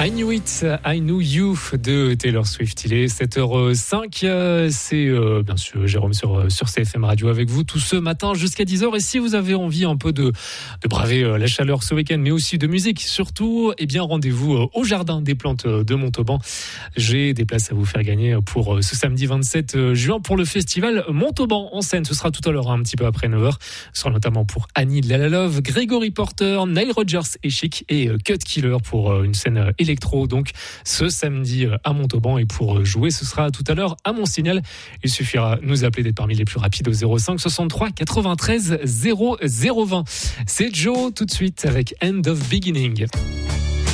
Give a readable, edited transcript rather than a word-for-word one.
I Knew It, I Knew You de Taylor Swift. Il est 7h05. C'est bien sûr Jérôme sur CFM Radio avec vous tout ce matin jusqu'à 10h. Et si vous avez envie un peu de braver la chaleur ce week-end, mais aussi de musique surtout, eh bien rendez-vous au Jardin des Plantes de Montauban. J'ai des places à vous faire gagner pour ce samedi 27 juin pour le festival Montauban en scène. Ce sera tout à l'heure, un petit peu après 9h. Ce sera notamment pour Annie de la Love, Gregory Porter, Nile Rodgers et Chic et Cut Killer pour une scène électro. Donc ce samedi à Montauban, et pour jouer ce sera tout à l'heure à Mont-Signal. Il suffira de nous appeler, d'être parmi les plus rapides au 05 63 93 00 20. C'est Joe tout de suite avec End of Beginning.